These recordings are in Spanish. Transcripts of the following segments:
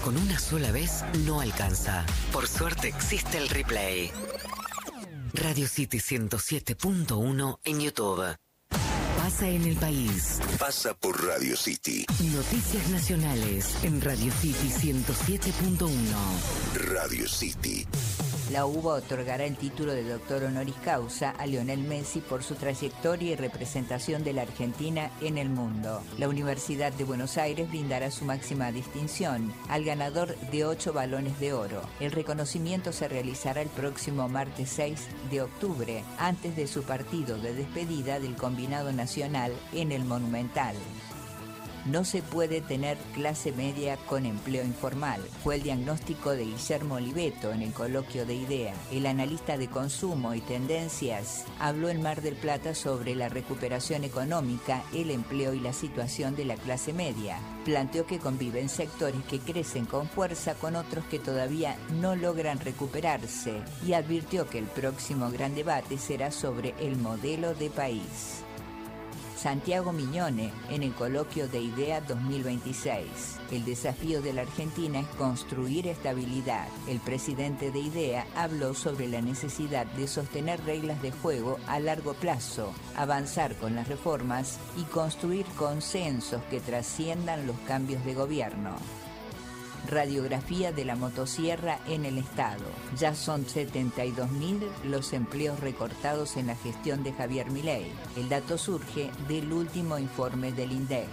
con una sola vez no alcanza. Por suerte existe el replay. Radio City 107.1 en YouTube. Pasa en el país. Pasa por Radio City. Noticias nacionales en Radio City 107.1. Radio City. La UBA otorgará el título de doctor honoris causa a Lionel Messi por su trayectoria y representación de la Argentina en el mundo. La Universidad de Buenos Aires brindará su máxima distinción al ganador de 8 balones de oro. El reconocimiento se realizará el próximo martes 6 de octubre, antes de su partido de despedida del combinado nacional en el Monumental. No se puede tener clase media con empleo informal. Fue el diagnóstico de Guillermo Oliveto en el coloquio de IDEA. El analista de consumo y tendencias habló en Mar del Plata sobre la recuperación económica, el empleo y la situación de la clase media. Planteó que conviven sectores que crecen con fuerza con otros que todavía no logran recuperarse y advirtió que el próximo gran debate será sobre el modelo de país. Santiago Miñone, en el coloquio de IDEA 2026. El desafío de la Argentina es construir estabilidad. El presidente de IDEA habló sobre la necesidad de sostener reglas de juego a largo plazo, avanzar con las reformas y construir consensos que trasciendan los cambios de gobierno. Radiografía de la motosierra en el Estado. Ya son 72.000 los empleos recortados en la gestión de Javier Milei. El dato surge del último informe del INDEC.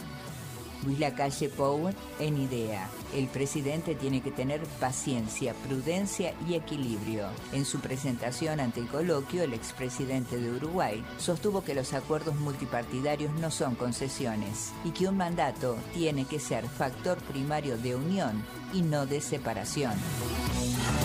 Luis Lacalle Pou en IDEA. El presidente tiene que tener paciencia, prudencia y equilibrio. En su presentación ante el coloquio, el expresidente de Uruguay sostuvo que los acuerdos multipartidarios no son concesiones y que un mandato tiene que ser factor primario de unión y no de separación.